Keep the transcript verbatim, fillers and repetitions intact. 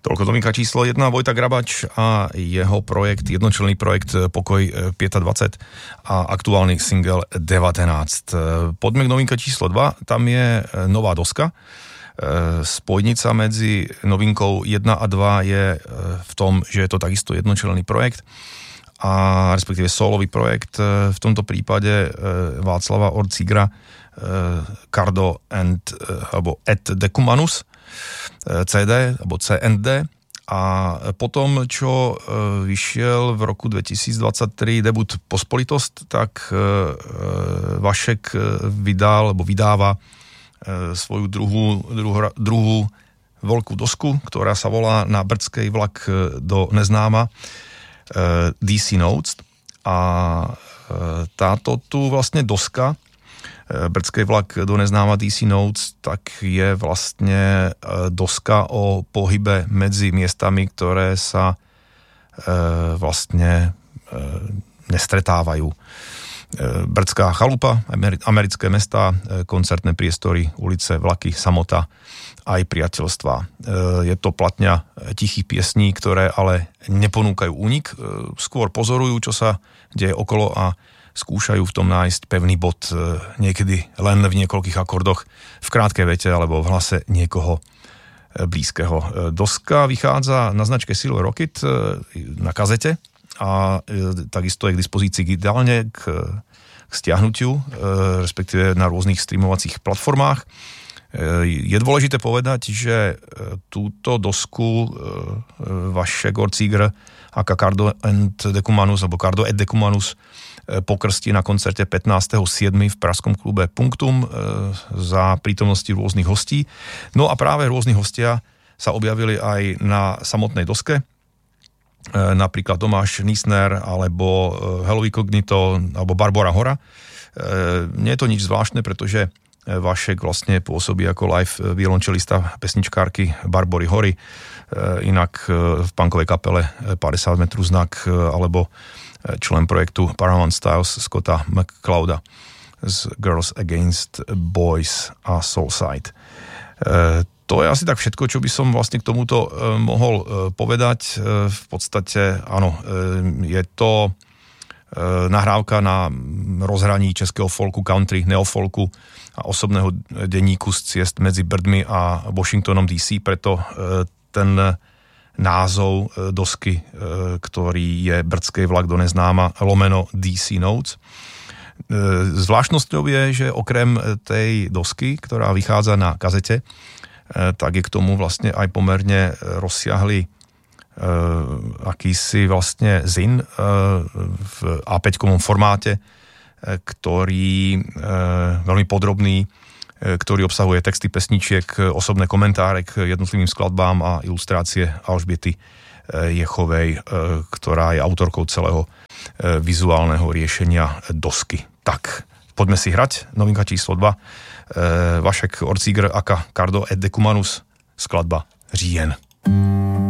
Toľko novinka číslo jedna, Vojta Grabač a jeho projekt, jednočlenný projekt Pokoj päťdvadsať a aktuálny single devätnásť. Poďme k novinka číslo dva, tam je nová doska. Spojnica medzi novinkou jedna a dva je v tom, že je to takisto jednočlenný projekt a respektíve solový projekt, v tomto prípade Václava Orcígra, Cardo and, alebo et Decumanus, cé dé, alebo cé en dé, a potom, čo vyšiel v roku dvetisícdvadsaťtri debut Pospolitosť, tak Vašek vydal, alebo vydáva svoju druhú, druhú, druhú veľkú dosku, ktorá sa volá Na brdskej vlak do neznáma, dé cé Notes. A táto tu vlastne doska Brdský vlak do neznáma dé cé Notes, tak je vlastne doska o pohybe medzi miestami, ktoré sa e, vlastne e, nestretávajú. E, Brdská chalupa, americké mestá, e, koncertné priestory, ulice, vlaky, samota, aj priateľstva. E, je to platňa tichých piesní, ktoré ale neponúkajú únik, e, skôr pozorujú, čo sa deje okolo a skúšajú v tom nájsť pevný bod, niekedy len v niekoľkých akordoch, v krátkej vete alebo v hlase niekoho blízkeho. Doska vychádza na značke Silver Rocket na kazete a takisto je k dispozícii ideálne k, k stiahnutiu, respektíve na rôznych streamovacích platformách. Je dôležité povedať, že túto dosku Vašek Orcíger aka Cardo and Decumanus alebo Cardo et Decumanus pokrstí na koncerte pätnásteho siedmeho v pražskom klube Punktum za prítomnosti rôznych hostí. No a práve rôzni hostia sa objavili aj na samotnej doske, napríklad Tomáš Nisner alebo Hello Incognito alebo Barbora Hora. Nie je to nič zvláštne, pretože Vašek vlastne pôsobí ako live violončelista pesničkárky Barbory Hory, inak v punkovej kapele päťdesiat metrov znak alebo člen projektu Paramount Styles Scotta McClouda z Girls Against Boys a Soulside. E, to je asi tak všetko, čo by som vlastne k tomuto e, mohol e, povedať. E, v podstate, áno, e, je to e, nahrávka na rozhraní českého folku, country, neofolku a osobného denníku z ciest medzi Brdmi a Washingtonom dé cé, preto e, ten názov dosky, ktorý je Brdský vlak do neznáma lomeno dé cé Notes. Zvláštnosťou je, že okrem tej dosky, ktorá vychádza na kazete, tak je k tomu vlastne aj pomerne rozsiahly akýsi vlastne zin v á päťkovom formáte, ktorý veľmi podrobný, ktorý obsahuje texty pesničiek, osobné komentáre k jednotlivým skladbám a ilustrácie Alžbiety Jechovej, ktorá je autorkou celého vizuálneho riešenia dosky. Tak, poďme si hrať. Novinka číslo dva. Vašek Orcíger aka Cardo et Decumanus, skladba Říjen.